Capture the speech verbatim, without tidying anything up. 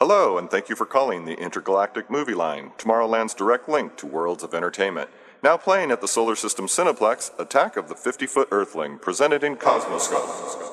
Hello, and thank you for calling the Intergalactic Movie Line, Tomorrowland's direct link to worlds of entertainment. Now playing at the Solar System Cineplex, Attack of the fifty-Foot Earthling, presented in Cosmoscope.